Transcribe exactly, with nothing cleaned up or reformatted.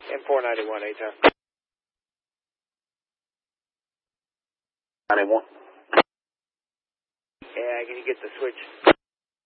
M four ninety-one, A-Town. ninety-one. Yeah, can you get the switch?